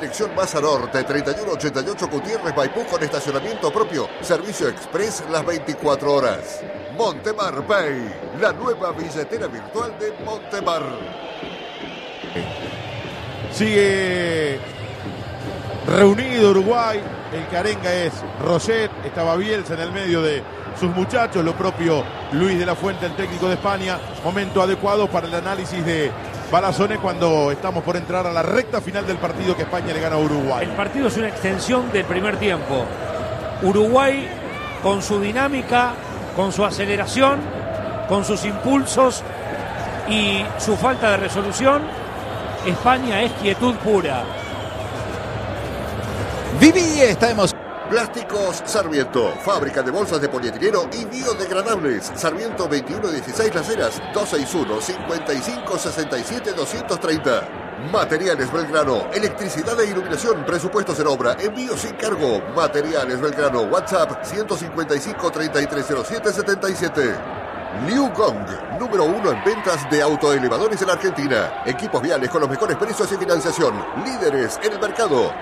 dirección Massa Norte, 3188 Gutiérrez Maipú, con estacionamiento propio. Servicio express las 24 horas. Montemar Pay, la nueva billetera virtual de Montemar. Sigue reunido Uruguay. El que arenga es Roget. Estaba Bielsa en el medio de sus muchachos. Lo propio Luis de la Fuente, el técnico de España. Momento adecuado para el análisis de Balazones cuando estamos por entrar a la recta final del partido que España le gana a Uruguay. El partido es una extensión del primer tiempo. Uruguay con su dinámica, con su aceleración, con sus impulsos y su falta de resolución. España es quietud pura. Viví esta emoción. Plásticos Sarmiento, fábrica de bolsas de polietileno y biodegradables. Sarmiento 2116 Las Heras, 261-5567-230. Materiales Belgrano, electricidad e iluminación, presupuestos en obra, envío sin cargo. Materiales Belgrano, WhatsApp 155-3307-77. Liu Gong, número 1 en ventas de autoelevadores en Argentina. Equipos viales con los mejores precios y financiación. Líderes en el mercado.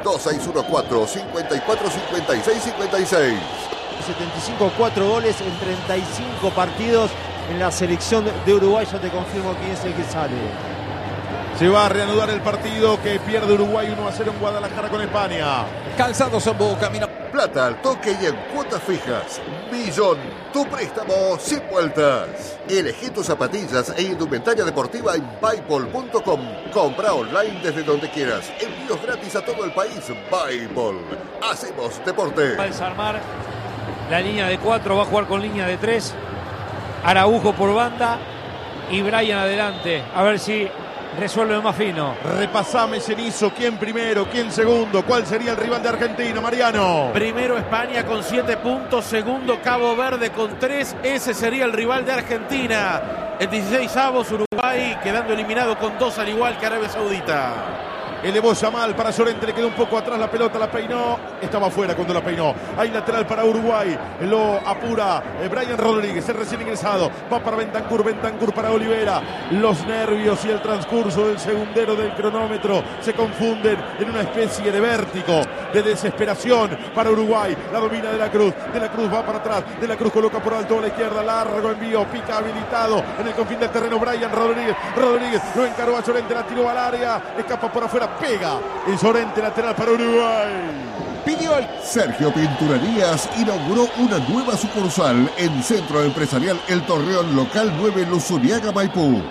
2614-545656. 75, 4 goles en 35 partidos en la selección de Uruguay. Yo te confirmo quién es el que sale. Se va a reanudar el partido que pierde Uruguay 1-0 en Guadalajara con España. Calzado Sombú, camino. Plata al toque y en cuotas fijas. Millón, tu préstamo sin vueltas. Elegí tus zapatillas e indumentaria deportiva en Paypal.com. Compra online desde donde quieras. Envíos gratis a todo el país. Paypal. Hacemos deporte. Va a desarmar la línea de 4, va a jugar con línea de 3. Araujo por banda y Brian adelante. A ver si resuelve más fino. Repasame, Cenizo, quién primero, quién segundo, cuál sería el rival de Argentina, Mariano. Primero España con 7 puntos, segundo Cabo Verde con 3, ese sería el rival de Argentina. El 16avos Uruguay quedando eliminado con 2 al igual que Arabia Saudita. Elevó Yamal para Llorente, le quedó un poco atrás la pelota, la peinó, estaba afuera cuando la peinó. Hay lateral para Uruguay, lo apura Brian Rodríguez, el recién ingresado, va para Bentancur para Olivera. Los nervios y el transcurso del segundero del cronómetro se confunden en una especie de vértigo, de desesperación para Uruguay. La domina De la Cruz va para atrás, De la Cruz coloca por alto a la izquierda, largo envío, pica habilitado en el confín del terreno Brian Rodríguez lo encaró a Llorente, la tiró al área, escapa por afuera, pega el Llorente, lateral para Uruguay. Pidió el... Sergio Pinturerías inauguró una nueva sucursal en Centro Empresarial El Torreón, local 9, Luzuriaga, Maipú.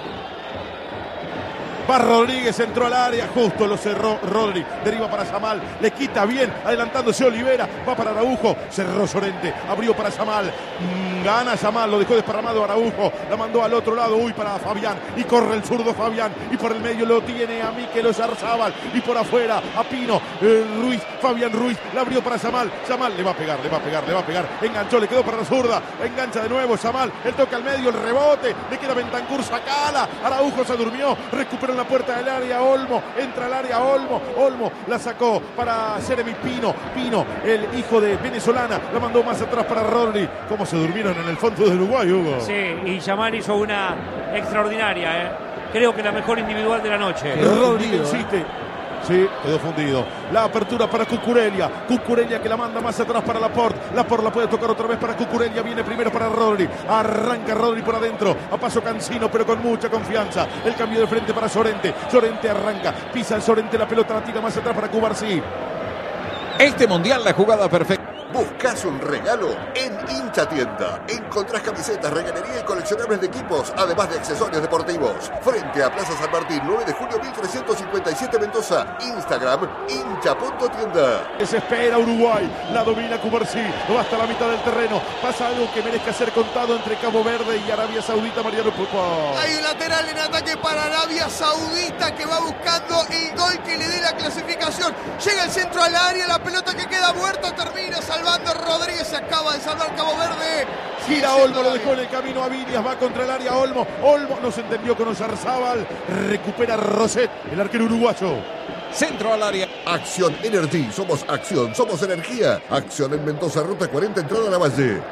Va Rodríguez, entró al área, justo lo cerró Rodri, deriva para Yamal, le quita bien, adelantándose Olivera, va para Araujo, cerró Llorente, abrió para Yamal, gana Yamal, lo dejó desparramado Araujo, la mandó al otro lado, para Fabián, y corre el zurdo Fabián, y por el medio lo tiene a Mikel Oyarzábal, y por afuera a Pino, Ruiz, Fabián Ruiz, la abrió para Yamal, le va a pegar, enganchó, le quedó para la zurda, engancha de nuevo Yamal, el toque al medio, el rebote, le queda Bentancur, sacala, Araujo se durmió, recupera la puerta del área, Olmo, entra al área Olmo, la sacó para Jeremy Pino, el hijo de venezolana, la mandó más atrás para Rodri. ¿Cómo se durmieron en el fondo de Uruguay, Hugo? Sí, y Yamal hizo una extraordinaria, creo que la mejor individual de la noche. Rodri insiste. Sí, quedó fundido. La apertura para Cucurella que la manda más atrás para Laporte la puede tocar otra vez para Cucurella, viene primero para Rodri, arranca Rodri por adentro, a paso cansino pero con mucha confianza, el cambio de frente para Llorente arranca, pisa el Llorente, la pelota la tira más atrás para Cubarsí. Este mundial la jugada perfecta. ¿Buscas un regalo? En Hincha Tienda encontrás camisetas, regalería y coleccionables de equipos, además de accesorios deportivos. Frente a Plaza San Martín, 9 de julio 1357 Mendoza. Instagram, hincha.tienda. Desespera Uruguay, la domina Cubarsí, va hasta la mitad del terreno. Pasa algo que merezca ser contado entre Cabo Verde y Arabia Saudita, Mariano Pulpo. Hay un lateral en ataque para Arabia Saudita que va buscando el gol que le dé la clasificación. Llega el centro al área, la pelota que queda muerta, termina salvando Rodríguez, se acaba de salvar Cabo Verde. Gira Olmo, lo dejó en el camino a Virias, va contra el área Olmo no se entendió con Oyarzábal, recupera Roset, el arquero uruguayo. Centro al área. Acción Energy, somos acción, somos energía. Acción en Mendoza, ruta 40, entrada a la Valle.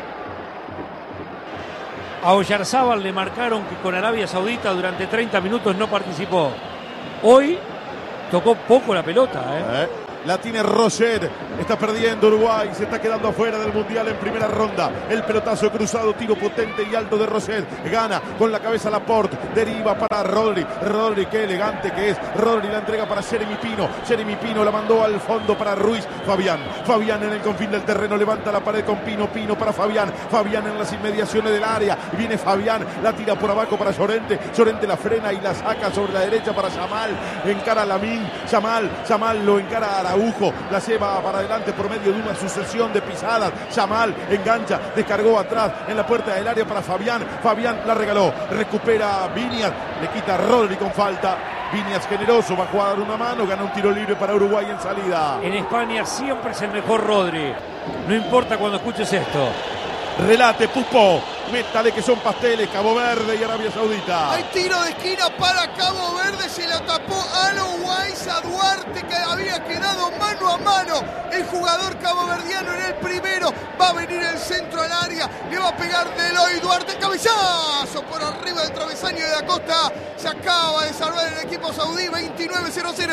A Oyarzábal le marcaron que con Arabia Saudita durante 30 minutos no participó. Hoy tocó poco la pelota, La tiene Roger. Está perdiendo Uruguay. Se está quedando afuera del Mundial en primera ronda. El pelotazo cruzado. Tiro potente y alto de Roger. Gana con la cabeza Laporte. Deriva para Rodri. Rodri, qué elegante que es. Rodri la entrega para Jeremy Pino. Jeremy Pino la mandó al fondo para Ruiz. Fabián en el confín del terreno. Levanta la pared con Pino. Pino para Fabián. Fabián en las inmediaciones del área. Viene Fabián. La tira por abajo para Llorente. Llorente la frena y la saca sobre la derecha para Yamal. Encara a Lamine. Yamal lo encara a Araujo. La lleva para adelante por medio de una sucesión de pisadas. Yamal engancha. Descargó atrás en la puerta del área para Fabián. Fabián la regaló. Recupera Viñas. Le quita a Rodri con falta. Viñas generoso, va a jugar una mano, gana un tiro libre para Uruguay en salida. En España siempre es el mejor Rodri. No importa cuando escuches esto. Relate Pupo, métale que son pasteles, Cabo Verde y Arabia Saudita. Hay tiro de esquina para Cabo Verde, se la tapó Alois a Duarte, que había quedado mano a mano. El jugador caboverdiano en el primero, va a venir el centro al área, le va a pegar Deloy Duarte, cabezazo por arriba del travesaño de Acosta. Se acaba de salvar el equipo saudí, 29-0-0.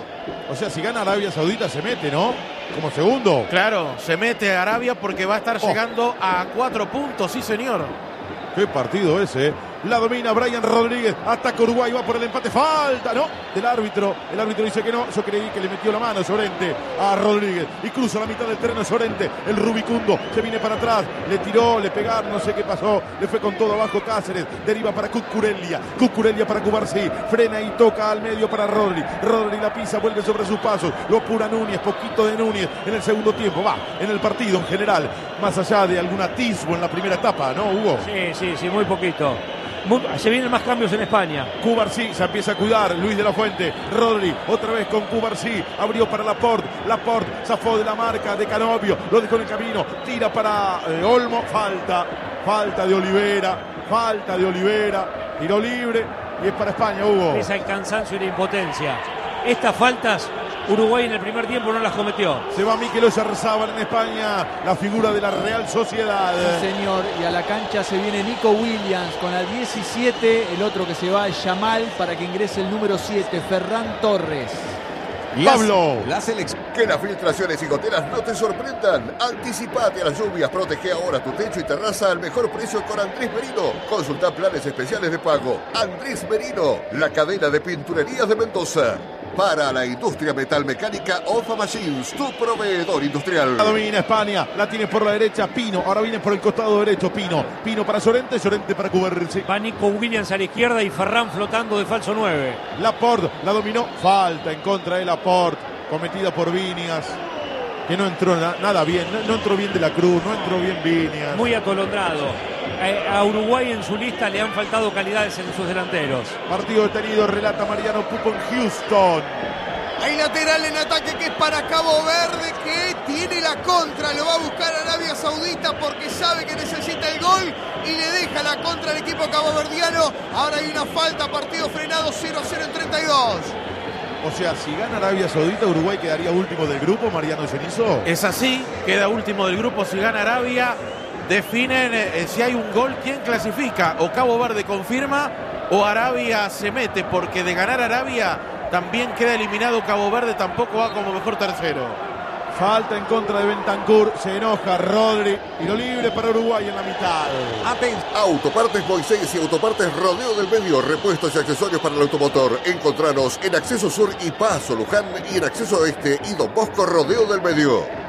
O sea, si gana Arabia Saudita se mete, ¿no? Como segundo. Claro, se mete a Arabia porque va a estar llegando a 4 puntos, sí señor. Qué partido ese, ¿eh? La domina Brian Rodríguez, ataca Uruguay, va por el empate, falta, no, del árbitro. El árbitro dice que no, yo creí que le metió la mano Llorente a Rodríguez y cruza la mitad del terreno Llorente, el rubicundo, se viene para atrás, le tiró, le pegaron, no sé qué pasó, le fue con todo abajo Cáceres, deriva para Cucurella para Cubarsí, frena y toca al medio para Rodri la pisa, vuelve sobre sus pasos, lo apura Núñez, poquito de Núñez en el segundo tiempo, va, en el partido en general, más allá de algún atisbo en la primera etapa, ¿no, Hugo? Sí, muy poquito. Se vienen más cambios en España. Cubarsí se empieza a cuidar. Luis de la Fuente. Rodri otra vez con Cubarsí. Abrió para Laporte. Laporte zafó de la marca de Canovio. Lo dejó en el camino. Tira para Olmo. Falta de Olivera. Tiro libre. Y es para España, Hugo. Pesa el cansancio y la impotencia. Estas faltas Uruguay en el primer tiempo no las cometió. Se va Mikel Oyarzábal en España, la figura de la Real Sociedad. Sí, señor, y a la cancha se viene Nico Williams con la 17, el otro que se va es Yamal para que ingrese el número 7, Ferran Torres. Pablo. La selección. Que las filtraciones y goteras no te sorprendan. Anticipate a las lluvias, protege ahora tu techo y terraza al mejor precio con Andrés Merino. Consulta planes especiales de pago. Andrés Merino, la cadena de pinturerías de Mendoza. Para la industria metalmecánica, Ofa Machines, tu proveedor industrial. La domina España, la tiene por la derecha Pino, ahora viene por el costado derecho Pino para Llorente para Cubarsí. Va Nico Williams a la izquierda y Ferran flotando de falso 9. Laporte la dominó, falta en contra de Laporte, cometida por Viñas, que no entró nada bien, no entró bien de la Cruz, no entró bien Viñas. Muy atolondrado. A Uruguay en su lista le han faltado calidades en sus delanteros. Partido detenido, relata Mariano Pupo en Houston. Hay lateral en ataque que es para Cabo Verde, que tiene la contra, lo va a buscar Arabia Saudita porque sabe que necesita el gol y le deja la contra al equipo caboverdiano. Ahora hay una falta, partido frenado 0-0 en 32. O sea, si gana Arabia Saudita, Uruguay quedaría último del grupo, Mariano Cenizo. Es así, queda último del grupo si gana Arabia. Definen si hay un gol, quién clasifica. O Cabo Verde confirma o Arabia se mete, porque de ganar Arabia también queda eliminado Cabo Verde, tampoco va como mejor tercero. Falta en contra de Bentancur, se enoja Rodri, tiro libre para Uruguay en la mitad. Autopartes Moisés y Autopartes Rodeo del Medio, repuestos y accesorios para el automotor. Encontranos en Acceso Sur y Paso Luján y en Acceso Este y Don Bosco Rodeo del Medio.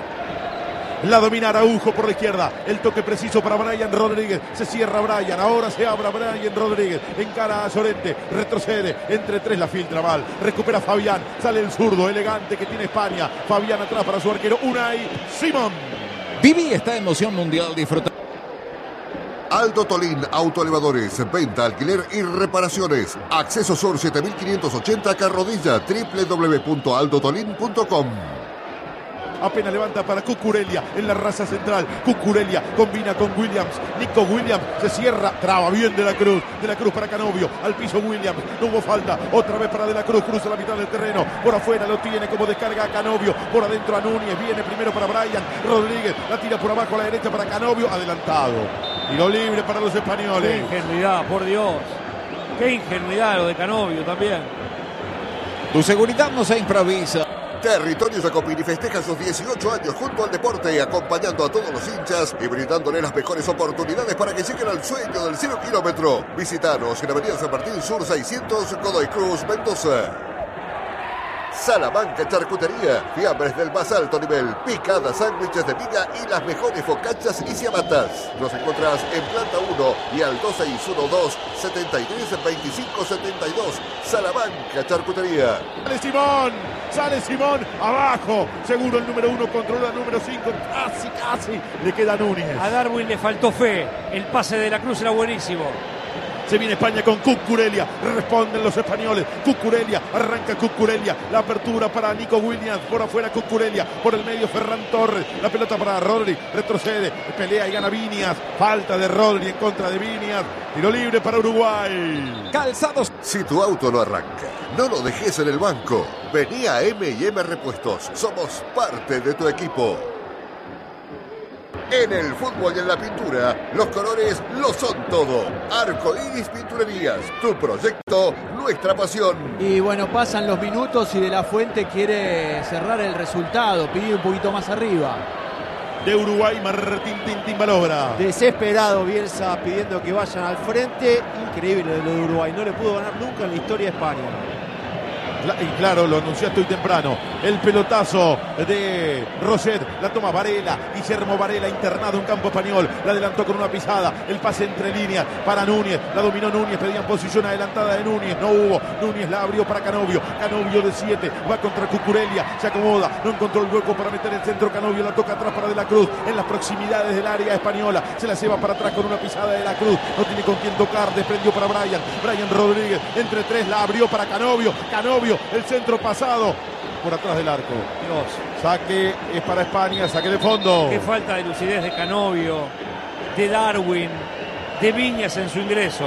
La domina Araujo por la izquierda. El toque preciso para Brian Rodríguez. Se cierra Brian. Ahora se abre Brian Rodríguez. Encara a Llorente. Retrocede. Entre tres la filtra mal. Recupera Fabián. Sale el zurdo elegante que tiene España. Fabián atrás para su arquero. Unai Simón. Viví esta emoción mundial. Disfruta. Aldo Tolín, autoelevadores, venta, alquiler y reparaciones. Acceso Sur 7580 Carrodilla, www.aldotolin.com. Apenas levanta para Cucurella en la raza central. Cucurella combina con Williams. Nico Williams se cierra. Traba bien De la Cruz para Canovio. Al piso Williams. No hubo falta. Otra vez para De la Cruz. Cruza la mitad del terreno. Por afuera lo tiene como descarga a Canovio. Por adentro a Núñez. Viene primero para Brian Rodríguez. La tira por abajo a la derecha para Canovio. Adelantado. Tiro libre para los españoles. Qué ingenuidad, por Dios. Qué ingenuidad lo de Canovio también. Tu seguridad no se improvisa. Territorio Jacopini festeja sus 18 años junto al deporte, acompañando a todos los hinchas y brindándole las mejores oportunidades para que lleguen al sueño del 0 kilómetro. Visítanos en Avenida San Martín Sur 600, Godoy Cruz, Mendoza. Salamanca Charcutería, fiambres del más alto nivel, picadas, sándwiches de miga y las mejores focachas y ciabatas. Nos encontrás en planta 1 y al 2612-732572. Salamanca Charcutería. Sale Simón, abajo, seguro el número 1 controla el número 5, casi, le queda Núñez. A Darwin le faltó fe, el pase de la Cruz era buenísimo. Se viene España con Cucurella, responden los españoles. Cucurella, arranca Cucurella, la apertura para Nico Williams, por afuera Cucurella, por el medio Ferran Torres, la pelota para Rodri, retrocede, pelea y gana Viñas, falta de Rodri en contra de Viñas, tiro libre para Uruguay. Calzados. Si tu auto no arranca, no lo dejes en el banco. Vení a M&M Repuestos, somos parte de tu equipo. En el fútbol y en la pintura, los colores lo son todo. Arco Iris Pinturerías, tu proyecto, nuestra pasión. Y bueno, pasan los minutos y De La Fuente quiere cerrar el resultado, pedir un poquito más arriba. De Uruguay, Martín Tintín Balobra. Desesperado Bielsa pidiendo que vayan al frente. Increíble lo de Uruguay, no le pudo ganar nunca en la historia de España. Y claro, lo anunciaste hoy temprano. El pelotazo de Roset, la toma Varela, Guillermo Varela internado en campo español, la adelantó con una pisada, el pase entre líneas para Núñez, la dominó Núñez, pedían posición adelantada de Núñez, no hubo, Núñez la abrió para Canovio de 7, va contra Cucurella, se acomoda, no encontró el hueco para meter el centro, Canovio la toca atrás para De La Cruz, en las proximidades del área española, se la lleva para atrás con una pisada de La Cruz, no tiene con quién tocar, desprendió para Brian Rodríguez, entre 3 la abrió para Canovio, el centro pasado por atrás del arco. Dios. Saque es para España, saque de fondo. Qué falta de lucidez de Canovio, de Darwin, de Viñas en su ingreso.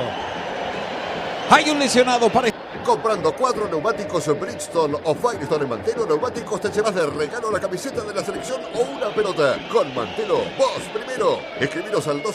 Hay un lesionado para... Comprando 4 neumáticos en Bridgestone o Firestone en Mantelo Neumáticos te llevas de regalo la camiseta de la selección o una pelota. Con Mantelo, vos primero. Escribiros al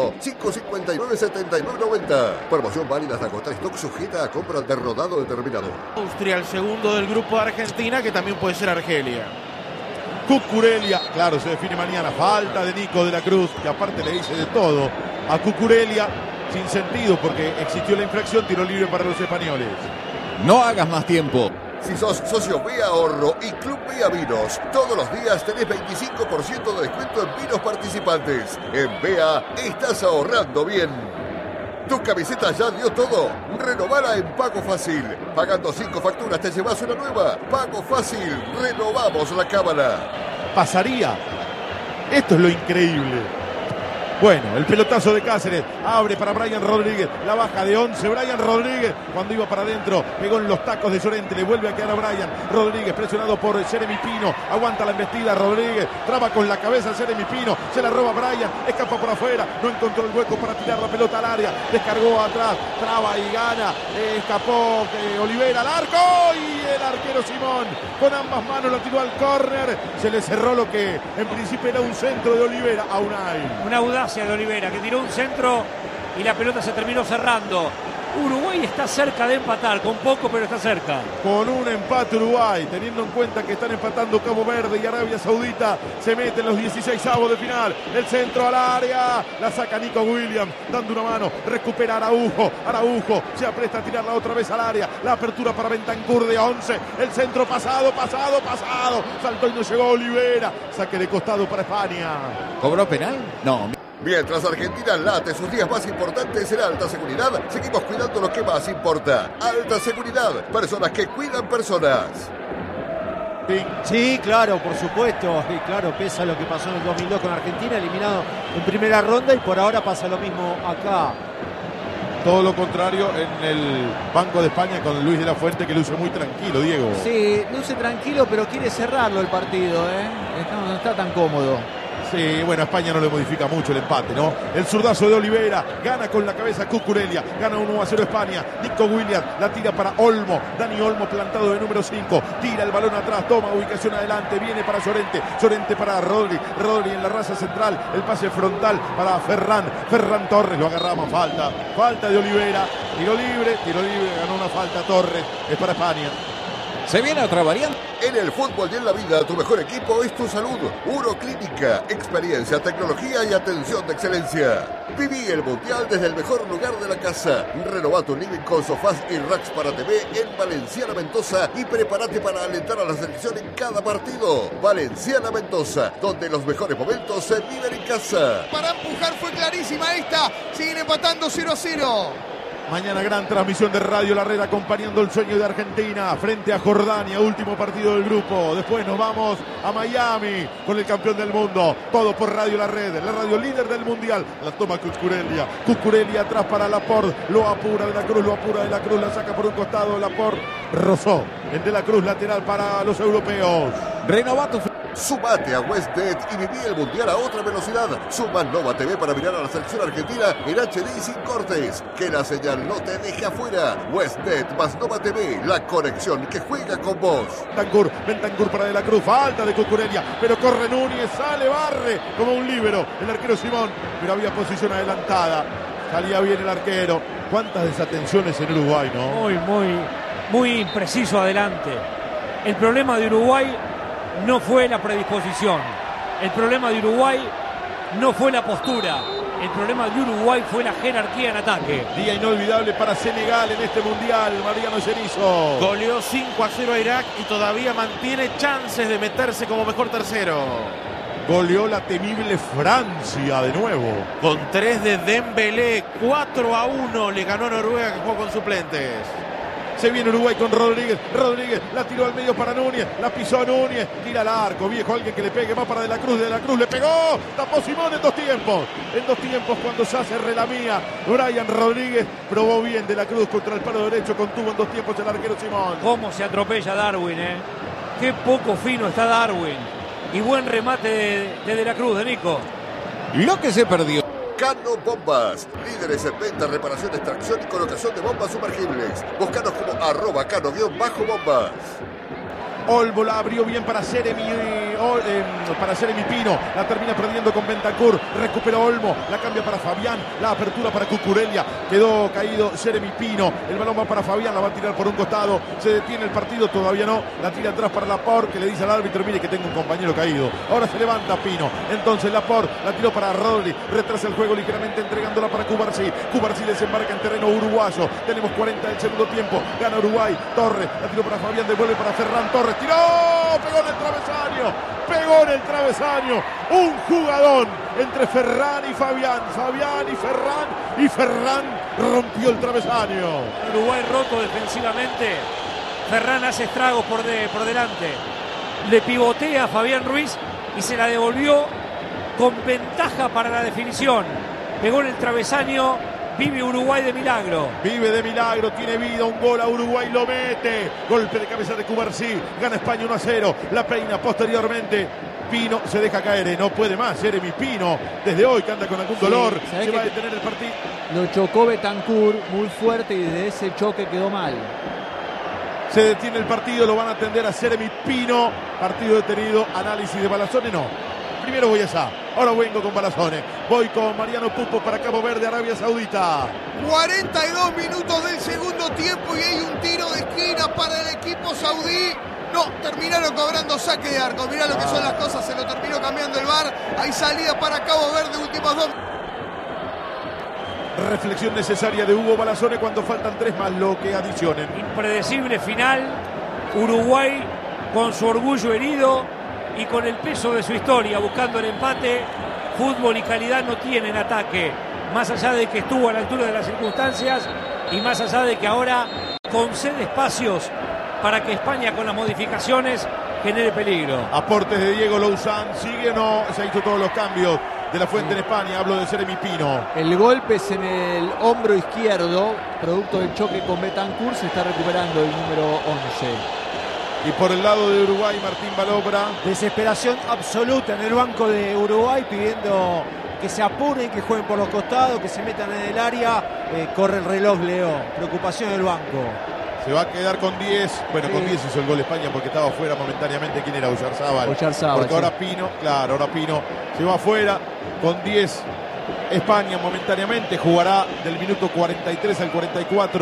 261-559-7990. Promoción válida hasta agotar stock, sujeta a compra de rodado determinado. Austria, el segundo del grupo de Argentina, que también puede ser Argelia. Cucurella, claro, se define mañana. Falta de Nico de la Cruz, que aparte le dice de todo a Cucurella. Sin sentido porque existió la infracción, tiro libre para los españoles. No hagas más tiempo. Si sos socio Vía Ahorro y Club Vía Vinos, todos los días tenés 25% de descuento en vinos participantes. En Vea estás ahorrando bien. ¿Tu camiseta ya dio todo? Renovala en Pago Fácil. Pagando 5 facturas te llevas una nueva. Pago Fácil. Renovamos la cámara. Pasaría. Esto es lo increíble. Bueno, el pelotazo de Cáceres, abre para Brian Rodríguez, la baja de 11, Brian Rodríguez, cuando iba para adentro, pegó en los tacos de Llorente, le vuelve a quedar a Brian Rodríguez, presionado por Jeremy Pino, aguanta la embestida Rodríguez, traba con la cabeza Jeremy Pino, se la roba Brian, escapa por afuera, no encontró el hueco para tirar la pelota al área, descargó atrás, traba y gana, escapó Olivera al arco y el arquero Simón, con ambas manos la tiró al córner, se le cerró lo que en principio era un centro de Olivera a Unai. Una audacia de Olivera, que tiró un centro y la pelota se terminó cerrando. Uruguay está cerca de empatar, con poco, pero está cerca. Con un empate Uruguay, teniendo en cuenta que están empatando Cabo Verde y Arabia Saudita, se meten los 16avos de final. El centro al área, la saca Nico Williams, dando una mano, recupera Araujo, se apresta a tirarla otra vez al área. La apertura para Bentancur de 11, el centro pasado, saltó y no llegó Olivera. Saque de costado para España. ¿Cobró penal? No. Mientras Argentina late sus días más importantes en alta seguridad, seguimos cuidando lo que más importa. Alta seguridad, personas que cuidan personas. Sí, claro, por supuesto. Y claro, pesa lo que pasó en el 2002 con Argentina, eliminado en primera ronda, y por ahora pasa lo mismo acá. Todo lo contrario en el Banco de España con Luis de la Fuente, que luce muy tranquilo, Diego. Sí, luce tranquilo, pero quiere cerrarlo el partido, ¿eh? No está tan cómodo. Sí, bueno, a España no le modifica mucho el empate, ¿no? El zurdazo de Olivera, gana con la cabeza Cucurella, gana 1-0 España. Nico Williams la tira para Olmo, Dani Olmo plantado de número 5, tira el balón atrás, toma ubicación adelante, viene para Llorente para Rodri en la raza central, el pase frontal para Ferran Torres, lo agarramos, falta de Olivera, tiro libre, ganó una falta Torres, es para España. Se viene otra variante. En el fútbol y en la vida, tu mejor equipo es tu salud. Uroclínica, experiencia, tecnología y atención de excelencia. Viví el Mundial desde el mejor lugar de la casa. Renova tu living con sofás y racks para TV en Valenciana Mendoza y prepárate para alentar a la selección en cada partido. Valenciana Mendoza, donde los mejores momentos se viven en casa. Para empujar fue clarísima esta. Siguen empatando 0-0. Mañana gran transmisión de Radio La Red acompañando el sueño de Argentina frente a Jordania, último partido del grupo. Después nos vamos a Miami con el campeón del mundo. Todo por Radio La Red, la radio líder del mundial. La toma Cucurella. Cucurella atrás para Laporte. Lo apura de la Cruz, la saca por un costado. Laporte rozó. El de la Cruz lateral para los europeos. Renova tu... Sumate a WestNet y viví el Mundial a otra velocidad. Suma Nova TV para mirar a la selección argentina en HD y sin cortes. Que la señal no te deje afuera. WestNet más Nova TV, la conexión que juega con vos. Bentancur para De la Cruz, falta de Cucurella, pero corre Núñez, sale, barre como un líbero el arquero Simón, pero había posición adelantada. Salía bien el arquero. Cuántas desatenciones en Uruguay, ¿no? Muy impreciso adelante. El problema de Uruguay no fue la predisposición. El problema de Uruguay no fue la postura. El problema de Uruguay fue la jerarquía en ataque. Día inolvidable para Senegal en este mundial. Mariano Cenizo. Goleó 5-0 a Irak y todavía mantiene chances de meterse como mejor tercero. Goleó la temible Francia de nuevo. Con 3 de Dembélé, 4-1 le ganó a Noruega, que jugó con suplentes. Se viene Uruguay con Rodríguez. Rodríguez la tiró al medio para Núñez. La pisó Núñez. Tira al arco. Viejo, alguien que le pegue. Va para De la Cruz. De la Cruz le pegó. Tapó Simón en dos tiempos. En dos tiempos cuando se hace relamía. Brian Rodríguez probó bien De la Cruz contra el palo derecho. Contuvo en dos tiempos el arquero Simón. Cómo se atropella Darwin, Qué poco fino está Darwin. Y buen remate de La Cruz, de Nico. Lo que se perdió. Cano Bombas, líderes en venta, reparación, extracción y colocación de bombas sumergibles. Búscanos como @cano_bombas. Olmo la abrió bien para Jeremy Pino. La termina perdiendo con Bentancur. Recuperó Olmo. La cambia para Fabián. La apertura para Cucurella. Quedó caído Jeremy Pino. El balón va para Fabián. La va a tirar por un costado. Se detiene el partido. Todavía no. La tira atrás para Laporte, que le dice al árbitro: mire que tengo un compañero caído. Ahora se levanta Pino. Entonces Laporte la tiró para Rodri. Retrasa el juego ligeramente entregándola para Cubarsí. Cubarsí desembarca en terreno uruguayo. Tenemos 40 del segundo tiempo. Gana Uruguay. Torres la tiró para Fabián. Devuelve para Ferran Torres. Tiró, pegó en el travesaño, un jugadón entre Ferran y Fabián y Ferran rompió el travesaño. Uruguay roto defensivamente. Ferran hace estragos por delante, le pivotea a Fabián Ruiz y se la devolvió con ventaja para la definición. Pegó en el travesaño. Vive Uruguay de milagro. Vive de milagro, tiene vida, un gol a Uruguay, lo mete. Golpe de cabeza de Cubarsí, gana España 1-0. La peina posteriormente. Pino se deja caer, no puede más. Jeremy Pino, desde hoy que anda con algún dolor, se va a detener el partido. Lo chocó Bentancur muy fuerte y desde ese choque quedó mal. Se detiene el partido, lo van a atender a Jeremy Pino. Partido detenido, análisis de Balazzone, no. Primero voy allá, ahora vengo con Balazzone. Voy con Mariano Pupo para Cabo Verde, Arabia Saudita. 42 minutos del segundo tiempo y hay un tiro de esquina para el equipo saudí. No, terminaron cobrando saque de arco. Mirá lo que son las cosas, se lo terminó cambiando el VAR. Hay salida para Cabo Verde, últimos dos. Reflexión necesaria de Hugo Balazzone cuando faltan 3 más, lo que adicionen. Impredecible final. Uruguay con su orgullo herido y con el peso de su historia buscando el empate. Fútbol y calidad no tienen ataque, más allá de que estuvo a la altura de las circunstancias y más allá de que ahora concede espacios para que España con las modificaciones genere peligro. Aportes de Diego Louzán, sigue o no, se ha hecho todos los cambios de la fuente en España. Hablo de Jeremy Pino. El golpe es en el hombro izquierdo, producto del choque con Bentancur. Se está recuperando el número 11. Y por el lado de Uruguay, Martín Balobra. Desesperación absoluta en el banco de Uruguay, pidiendo que se apuren, que jueguen por los costados, que se metan en el área. Corre el reloj, Leo. Preocupación en el banco. Se va a quedar con 10. Bueno, sí. Con 10 hizo el gol España porque estaba fuera momentáneamente. ¿Quién era? Oyarzábal. Porque sí. Ahora Pino, claro, ahora Pino se va afuera con 10. España momentáneamente jugará del minuto 43 al 44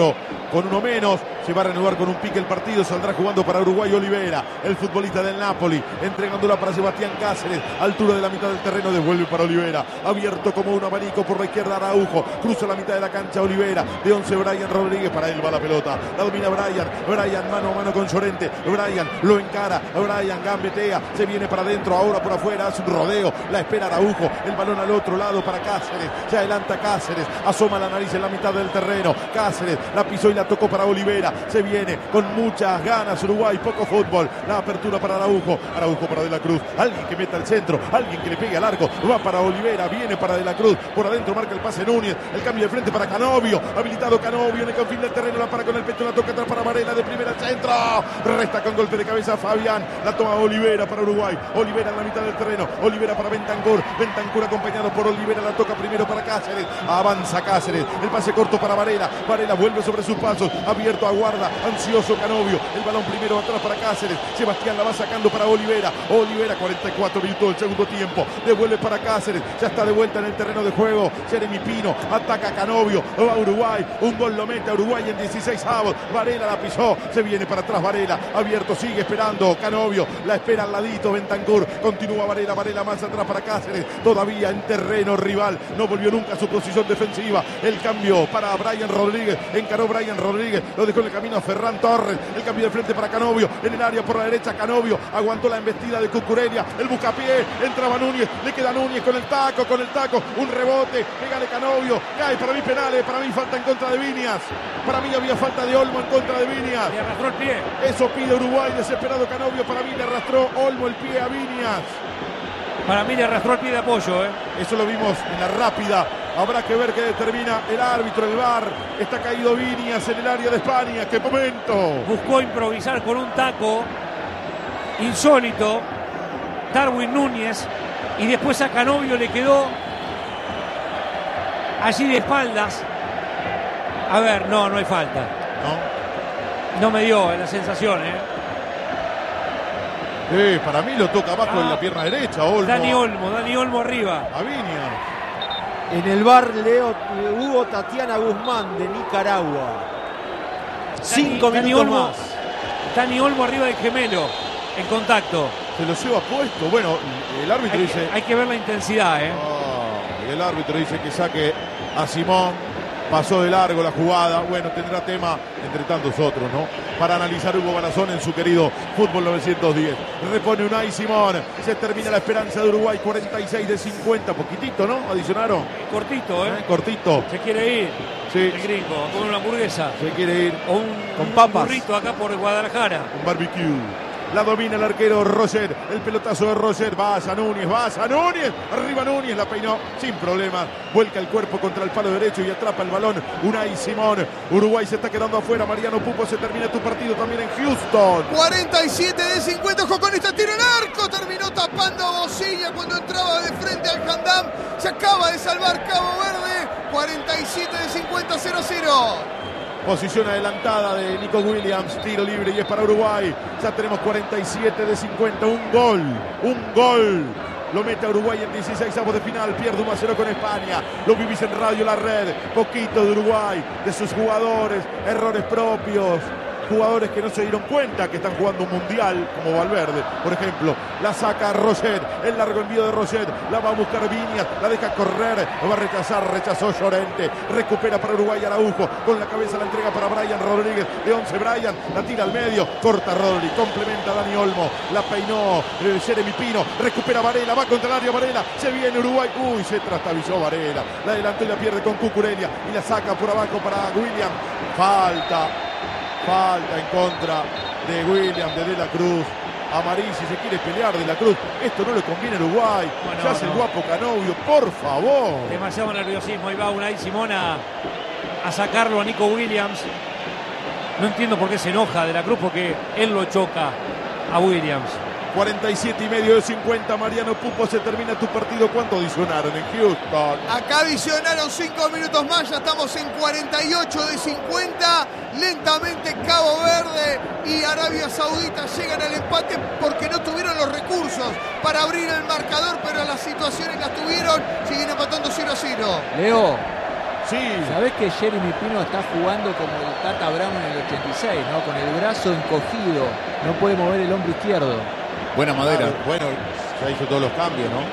con uno menos. Se va a reanudar con un pique el partido. Saldrá jugando para Uruguay Olivera, el futbolista del Napoli, entregándola para Sebastián Cáceres, altura de la mitad del terreno, devuelve para Olivera, abierto como un abanico por la izquierda Araujo, cruza la mitad de la cancha Olivera, de 11 Brian Rodríguez, para él va la pelota, la domina Brian mano a mano con Llorente, Brian lo encara, Brian gambetea, se viene para adentro, ahora por afuera, hace un rodeo, la espera Araujo, el balón al otro lado para Cáceres, se adelanta Cáceres, asoma la nariz en la mitad del terreno, Cáceres la pisó y la tocó para Olivera, se viene con muchas ganas Uruguay, poco fútbol, la apertura para Araujo para De la Cruz, alguien que meta al centro, alguien que le pegue al arco, va para Olivera, viene para De la Cruz, por adentro marca el pase Núñez, el cambio de frente para Canovio, habilitado Canovio en el confín del terreno, la para con el pecho, la toca atrás para Varela, de primera al centro, resta con golpe de cabeza Fabián, la toma Olivera para Uruguay, Olivera en la mitad del terreno, Olivera para Bentancur acompañado por Olivera, la toca primero para Cáceres, avanza Cáceres, el pase corto para Varela vuelve sobre sus pasos, abierto, aguarda, ansioso Canovio, el balón primero atrás para Cáceres, Sebastián la va sacando para Olivera, 44 minutos del segundo tiempo, devuelve para Cáceres, ya está de vuelta en el terreno de juego, Jeremy Pino, ataca Canovio, va Uruguay, un gol lo mete a Uruguay en 16avos, Varela la pisó, se viene para atrás Varela, abierto, sigue esperando Canovio, la espera al ladito Bentancur, continúa Varela más atrás para Cáceres, todavía en terreno rival, no volvió nunca a su posición defensiva, el cambio para Brian Rodríguez, encaró Brian Rodríguez, lo dejó en el camino a Ferran Torres, el cambio de frente para Canovio, en el área por la derecha Canovio, aguantó la embestida de Cucurella, el buscapié, entraba Núñez, le queda Núñez con el taco, un rebote, pega de Canovio, cae, para mí penales, para mí falta en contra de Viñas, para mí había falta de Olmo en contra de Viñas, le arrastró el pie, eso pide Uruguay, desesperado Canovio, para mí le arrastró Olmo el pie a Viñas, para mí le arrastró el pie de apoyo, eso lo vimos en la rápida. Habrá que ver qué determina el árbitro, el VAR. Está caído Viñas en el área de España. ¡Qué momento! Buscó improvisar con un taco insólito Darwin Núñez y después a Canovio le quedó allí de espaldas. A ver, no hay falta. No me dio la sensación, para mí lo toca abajo en la pierna derecha, Olmo. Dani Olmo arriba. A Viñas. En el VAR, Leo, hubo Tatiana Guzmán de Nicaragua. 5 minutos más. Dani Olmo arriba del gemelo, en contacto. Se lo lleva puesto. Bueno, el árbitro dice... Hay que ver la intensidad, el árbitro dice que saque a Simón. Pasó de largo la jugada. Bueno, tendrá tema entre tantos otros, ¿no? Para analizar Hugo Barazón en su querido Fútbol 910. Repone Unai Simón. Se termina la esperanza de Uruguay. 46 de 50. Poquitito, ¿no? Adicionaron. Cortito, Cortito. Se quiere ir. Sí. El gringo, a comer una hamburguesa. Se quiere ir. O con papas. Un burrito acá por Guadalajara. Un barbecue. La domina el arquero Roger, el pelotazo de Roger, vaya Núñez, arriba Núñez, la peinó sin problemas, vuelca el cuerpo contra el palo derecho y atrapa el balón Unai Simón. Uruguay se está quedando afuera, Mariano Pupo, se termina tu partido también en Houston. 47 de 50, ojo con esta, tiro al arco, terminó tapando a Bocilla cuando entraba de frente al Handam, se acaba de salvar Cabo Verde, 47 de 50, 0-0. Posición adelantada de Nico Williams, tiro libre y es para Uruguay. Ya tenemos 47 de 50, un gol. Lo mete a Uruguay en 16avos de final, pierde 1-0 con España. Lo vivís en Radio La Red, poquito de Uruguay, de sus jugadores, errores propios. Jugadores que no se dieron cuenta que están jugando un mundial, como Valverde, por ejemplo. La saca Roger, el largo envío de Roger, la va a buscar Viñas, la deja correr, lo va a rechazar, rechazó Llorente, recupera para Uruguay Araujo, con la cabeza la entrega para Brian Rodríguez, de 11 Brian, la tira al medio, corta Rodri, complementa Dani Olmo, la peinó Jeremy Pino, recupera Varela, va contra el área Varela, se viene Uruguay, se trastabilló Varela, la adelantó y la pierde con Cucurella, y la saca por abajo para William, falta en contra de William, de la Cruz. Amarillo, si se quiere pelear de la Cruz. Esto no le conviene a Uruguay. Se hace el guapo Canovio, por favor. Demasiado nerviosismo. Ahí va Unai Simón a sacarlo a Nico Williams. No entiendo por qué se enoja de la Cruz, porque él lo choca a Williams. 47 y medio de 50, Mariano Pupo, se termina tu partido. ¿Cuánto adicionaron en Houston? Acá adicionaron 5 minutos más, ya estamos en 48 de 50. Lentamente Cabo Verde y Arabia Saudita llegan al empate porque no tuvieron los recursos para abrir el marcador, pero las situaciones las tuvieron, siguen empatando 0-0. Leo, Sí. Sabés que Jeremy Pino está jugando como el Tata Brown en el 86, ¿no? Con el brazo encogido, no puede mover el hombro izquierdo. Buena madera. Claro, bueno, ya hizo todos los cambios, ¿no?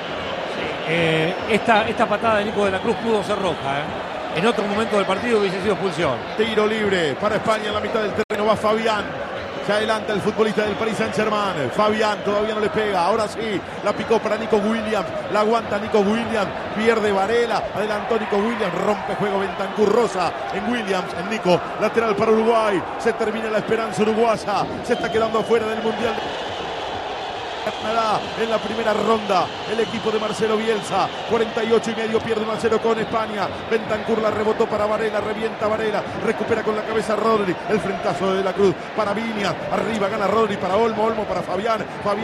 Esta patada de Nico de la Cruz pudo ser roja, ¿eh? En otro momento del partido hubiese sido expulsión. Tiro libre para España en la mitad del terreno. Va Fabián. Se adelanta el futbolista del Paris Saint-Germain. Fabián todavía no le pega. Ahora sí. La picó para Nico Williams. La aguanta Nico Williams. Pierde Varela. Adelantó Nico Williams. Rompe juego Bentancur Rosa en Williams. En Nico. Lateral para Uruguay. Se termina la esperanza uruguaya. Se está quedando afuera del Mundial. Canadá en la primera ronda el equipo de Marcelo Bielsa. 48,5 pierde 1-0 con España. Bentancur la rebotó para Varela, revienta Varela, recupera con la cabeza Rodri, el frentazo de la Cruz para Viñas, arriba gana Rodri para Olmo para Fabián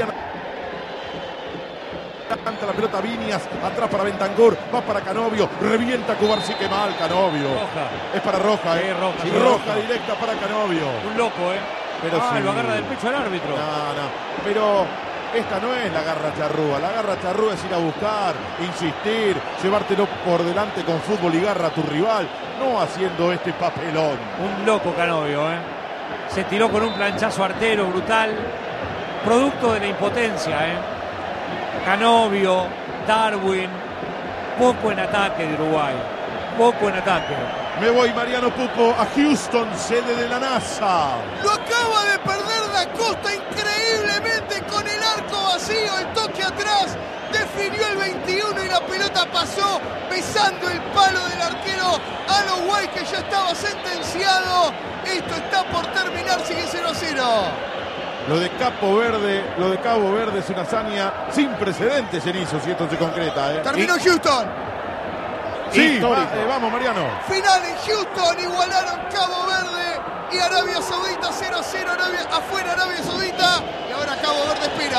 canta la pelota Viñas, atrás para Bentancur, va para Canovio, revienta Cubarsí, que mal Canovio. Roja. Es para Roja, roja, sí, sí, roja directa para Canovio. Un loco, Pero sí. Lo agarra del pecho al árbitro. No, pero esta no es la garra charrúa. La garra charrúa es ir a buscar, insistir, llevártelo por delante con fútbol y garra a tu rival, no haciendo este papelón. Un loco Canovio, Se tiró con un planchazo artero brutal, producto de la impotencia, Canovio, Darwin, poco en ataque de Uruguay, poco en ataque. Me voy, Mariano Pupo, a Houston, sede de la NASA. Lo acaba de perder Da Costa increíblemente con el arco vacío, el toque atrás, definió el 21 y la pelota pasó besando el palo del arquero Uruguay, que ya estaba sentenciado. Esto está por terminar, sigue 0-0. Lo de Cabo Verde es una hazaña sin precedentes en eso, si esto se concreta. Terminó Houston. Sí, vamos, Mariano. Final en Houston, igualaron Cabo Verde y Arabia Saudita 0-0, afuera Arabia Saudita, y ahora Cabo Verde espera.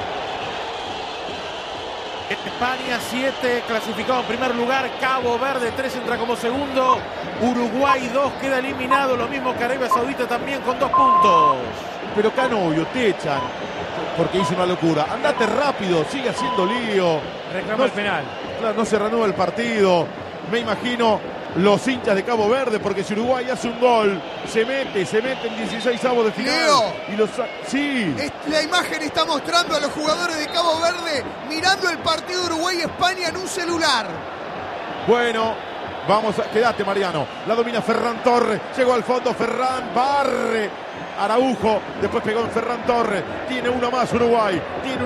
España 7, clasificado en primer lugar, Cabo Verde 3 entra como segundo, Uruguay 2 queda eliminado, lo mismo que Arabia Saudita también con 2 puntos. Pero Canovio, te echan porque hizo una locura. Andate rápido, sigue haciendo lío. Reclama el penal. Claro, no se reanuda el partido. Me imagino los hinchas de Cabo Verde, porque si Uruguay hace un gol, se mete en 16avos de final. Leo, y sí. La imagen está mostrando a los jugadores de Cabo Verde mirando el partido Uruguay-España en un celular. Bueno, quédate, Mariano. La domina Ferran Torres, llegó al fondo Ferran, barre Araujo, después pegó en Ferran Torres. Tiene uno más Uruguay.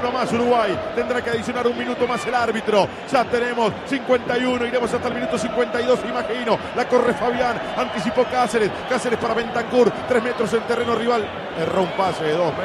Tendrá que adicionar un minuto más el árbitro. Ya tenemos 51, iremos hasta el minuto 52, imagino. La corre Fabián, anticipó Cáceres para Bentancur, 3 metros en terreno rival. Erró un pase de 2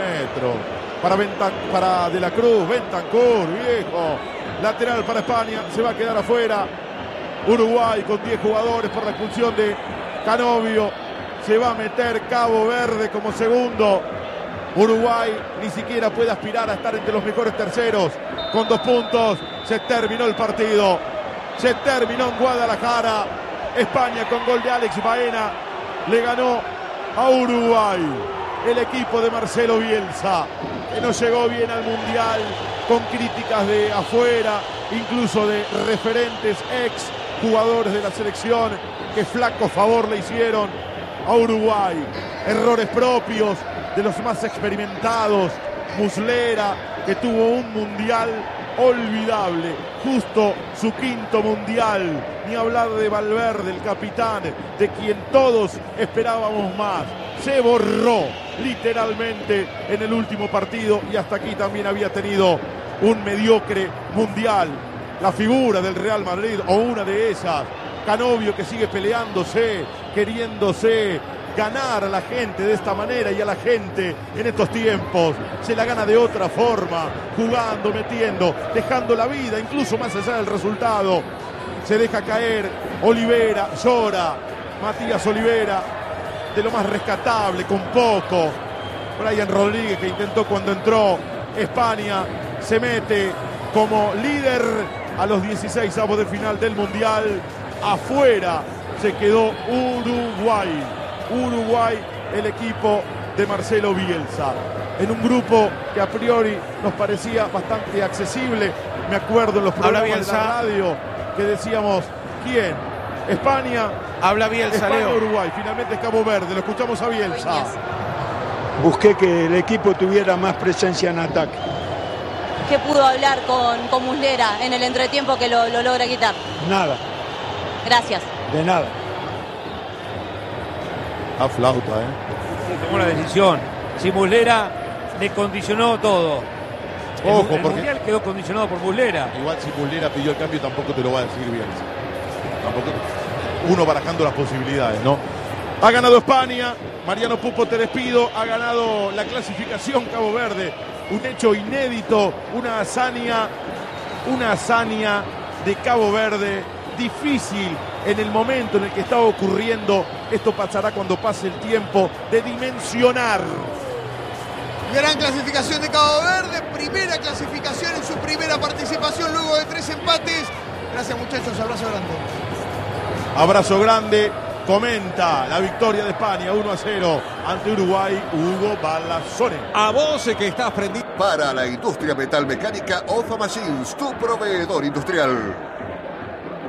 metros para De la Cruz. Bentancur, viejo. Lateral para España, se va a quedar afuera. Uruguay con 10 jugadores por la expulsión de Canovio. Se va a meter Cabo Verde como segundo. Uruguay ni siquiera puede aspirar a estar entre los mejores terceros. Con 2 puntos se terminó el partido. Se terminó en Guadalajara. España con gol de Alex Baena le ganó a Uruguay. El equipo de Marcelo Bielsa, que no llegó bien al Mundial, con críticas de afuera, incluso de referentes ex jugadores de la selección, que flaco favor le hicieron a Uruguay. Errores propios de los más experimentados. Muslera, que tuvo un mundial olvidable, justo su 5º mundial. Ni hablar de Valverde, el capitán, de quien todos esperábamos más. Se borró literalmente en el último partido, y hasta aquí también había tenido un mediocre mundial. La figura del Real Madrid, o una de esas, Canovio, que sigue peleándose, queriéndose ganar a la gente de esta manera, y a la gente en estos tiempos se la gana de otra forma, jugando, metiendo, dejando la vida, incluso más allá del resultado. Se deja caer Olivera, llora Matías Olivera, de lo más rescatable, con poco. Brian Rodríguez, que intentó cuando entró. España se mete como líder a los 16avos de final del Mundial. Afuera se quedó Uruguay, el equipo de Marcelo Bielsa, en un grupo que a priori nos parecía bastante accesible. Me acuerdo en los programas de la radio que decíamos, ¿quién? España. Habla Bielsa, España, Leo. Uruguay. Finalmente es Cabo Verde. Lo escuchamos a Bielsa. Busqué que el equipo tuviera más presencia en ataque. ¿Qué pudo hablar con Muslera en el entretiempo que lo logra quitar? Nada, Gracias. de nada. A flauta, Tomó la decisión. Si Muslera le condicionó todo. Ojo, el porque Mundial quedó condicionado por Muslera. igual si Muslera pidió el cambio tampoco te lo va a decir Bielsa. Tampoco. Uno barajando las posibilidades, ¿no? Ha ganado España. Mariano Pupo, te despido. Ha ganado la clasificación Cabo Verde. Un hecho inédito, una hazaña de Cabo Verde, difícil en el momento en el que estaba ocurriendo. Esto pasará cuando pase el tiempo de dimensionar. Gran clasificación de Cabo Verde, primera clasificación en su primera participación luego de 3 empates. Gracias muchachos, abrazo grande. Abrazo grande. Comenta la victoria de España 1-0 ante Uruguay, Hugo Ballazzone. A vos que estás prendido. Para la industria metalmecánica, Oza Machines, tu proveedor industrial.